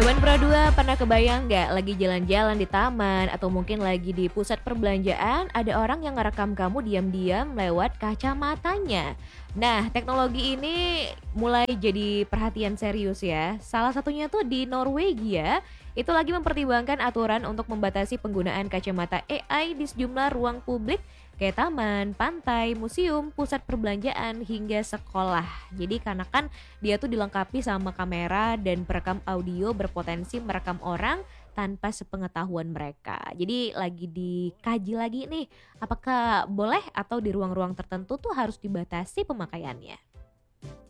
Sobat Pro 2 pernah kebayang nggak lagi jalan-jalan di taman atau mungkin lagi di pusat perbelanjaan ada orang yang ngerekam kamu diam-diam lewat kacamatanya. Nah, teknologi ini mulai jadi perhatian serius ya. Salah satunya tuh di Norwegia, itu lagi mempertimbangkan aturan untuk membatasi penggunaan kacamata AI di sejumlah ruang publik kayak taman, pantai, museum, pusat perbelanjaan hingga sekolah. Jadi karena kan dia tuh dilengkapi sama kamera dan perekam audio berpotensi merekam orang tanpa sepengetahuan mereka. Jadi lagi dikaji lagi nih, apakah boleh atau di ruang-ruang tertentu tuh harus dibatasi pemakaiannya.